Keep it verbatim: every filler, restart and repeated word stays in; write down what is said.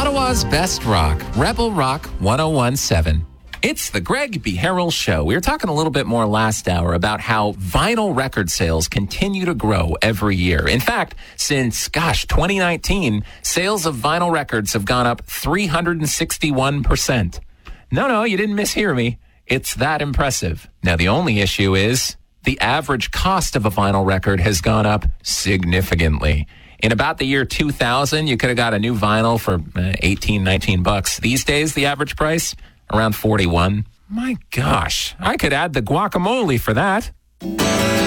Ottawa's best rock, Rebel Rock ten seventeen. It's the Greg B. Harrell Show. We were talking a little bit more last hour about how vinyl record sales continue to grow every year. In fact, since, gosh, twenty nineteen, sales of vinyl records have gone up three hundred sixty-one percent. No, no, you didn't mishear me. It's that impressive. Now, the only issue is the average cost of a vinyl record has gone up significantly. In about the year two thousand, you could have got a new vinyl for uh, eighteen, nineteen bucks. These days, the average price, around forty-one. My gosh, I could add the guacamole for that.